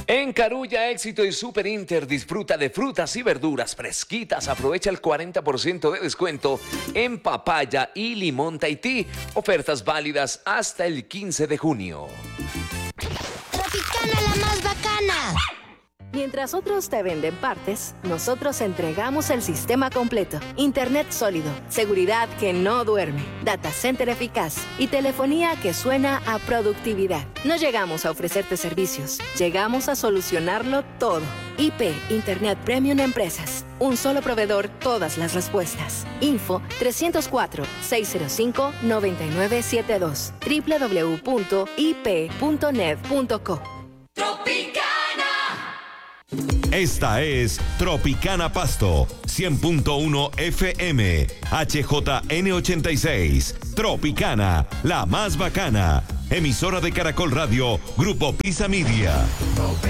En Carulla, Éxito y Super Inter disfruta de frutas y verduras fresquitas. Aprovecha el 40% de descuento en papaya y limón Tahití. Ofertas válidas hasta el 15 de junio. Tropicana, la más bacana. Mientras otros te venden partes, nosotros entregamos el sistema completo. Internet sólido, seguridad que no duerme, data center eficaz y telefonía que suena a productividad. No llegamos a ofrecerte servicios, llegamos a solucionarlo todo. IP, Internet Premium Empresas. Un solo proveedor, todas las respuestas. Info 304-605-9972. www.ip.net.co. Esta es Tropicana Pasto, 100.1 FM, HJN86. Tropicana, la más bacana. Emisora de Caracol Radio, Grupo Pisa Media.